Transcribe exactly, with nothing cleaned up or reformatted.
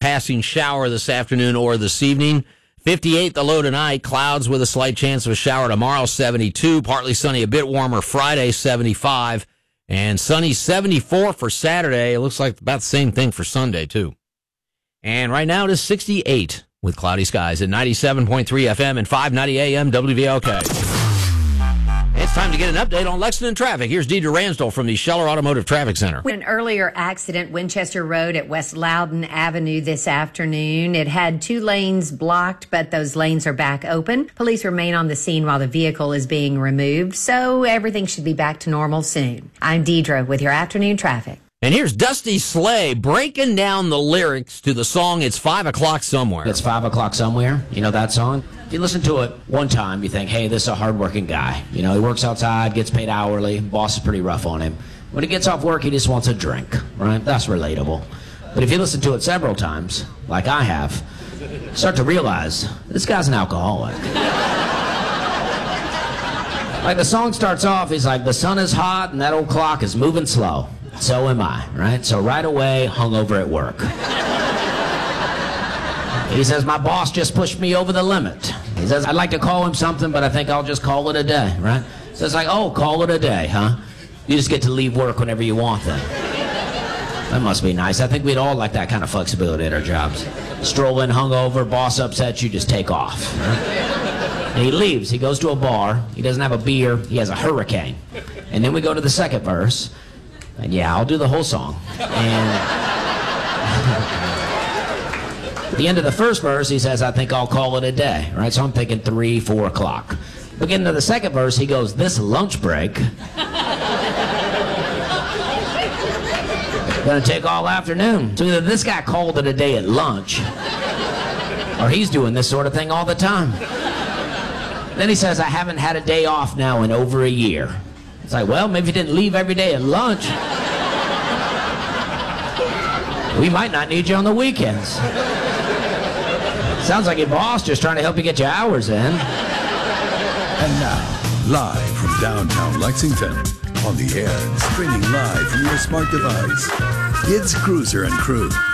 passing shower this afternoon or this evening. fifty-eight the low tonight. Clouds with a slight chance of a shower tomorrow, seventy-two. Partly sunny, a bit warmer Friday, seventy-five. And sunny, seventy-four for Saturday. It looks like about the same thing for Sunday, too. And right now it is sixty-eight with cloudy skies at ninety-seven point three F M and five ninety A M W V L K. It's time to get an update on Lexington traffic. Here's Deidre Ransdell from the Scheller Automotive Traffic Center. An earlier accident, Winchester Road at West Loudon Avenue this afternoon. It had two lanes blocked, but those lanes are back open. Police remain on the scene while the vehicle is being removed, so everything should be back to normal soon. I'm Deidre with your afternoon traffic. And here's Dusty Slay breaking down the lyrics to the song It's Five O'Clock Somewhere. It's Five O'Clock Somewhere. You know that song? If you listen to it one time, you think, hey, this is a hardworking guy. You know, he works outside, gets paid hourly, boss is pretty rough on him. When he gets off work, he just wants a drink, right? That's relatable. But if you listen to it several times, like I have, start to realize this guy's an alcoholic. Like the song starts off, he's like, the sun is hot and that old clock is moving slow. So am I, right? So right away, hungover at work. He says, my boss just pushed me over the limit. He says, I'd like to call him something, but I think I'll just call it a day, right? So it's like, oh, call it a day, huh? You just get to leave work whenever you want then. That must be nice. I think we'd all like that kind of flexibility at our jobs. Stroll in hungover, boss upsets you, just take off. Right? And he leaves. He goes to a bar. He doesn't have a beer. He has a hurricane. And then we go to the second verse. And yeah, I'll do the whole song. And at the end of the first verse, he says, I think I'll call it a day, right? So I'm thinking three, four o'clock. Beginning of the second verse, he goes, this lunch break, gonna take all afternoon. So either this guy called it a day at lunch, or he's doing this sort of thing all the time. Then he says, I haven't had a day off now in over a year. It's like, well, maybe you didn't leave every day at lunch. We might not need you on the weekends. Sounds like your boss just trying to help you get your hours in. And now, live from downtown Lexington, on the air and streaming live from your smart device, it's Cruiser and Crew.